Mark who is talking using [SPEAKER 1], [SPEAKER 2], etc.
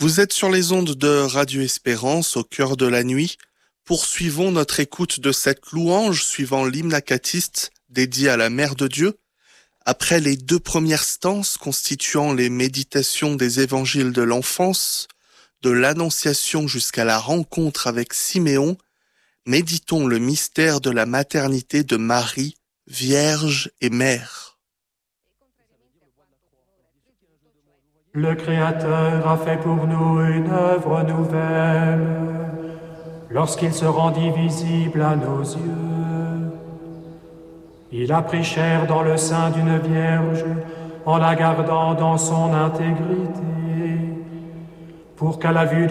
[SPEAKER 1] Vous êtes sur les ondes de Radio Espérance au cœur de la nuit. Poursuivons notre écoute de cette louange suivant l'hymne acatiste dédié à la Mère de Dieu. Après les deux premières stances constituant les méditations des évangiles de l'enfance, de l'Annonciation jusqu'à la rencontre avec Siméon, méditons le mystère de la maternité de Marie, Vierge et Mère.
[SPEAKER 2] Le Créateur a fait pour nous une œuvre nouvelle, lorsqu'il se rendit visible à nos yeux. Il a pris chair dans le sein d'une vierge, en la gardant dans son intégrité, pour qu'à la vue